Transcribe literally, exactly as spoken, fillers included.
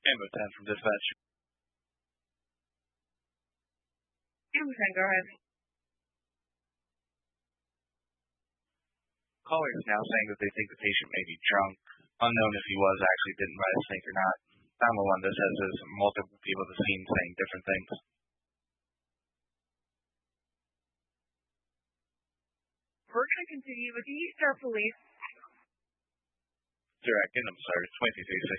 Amber ten from dispatch. Amber ten, go ahead. Caller is now saying that they think the patient may be drunk. Unknown if he was actually didn't ride a snake or not. nine one one, this says there's multiple people at the scene saying different things. We're going to continue with the East Star Police. Direct, and I'm sorry, twenty-three six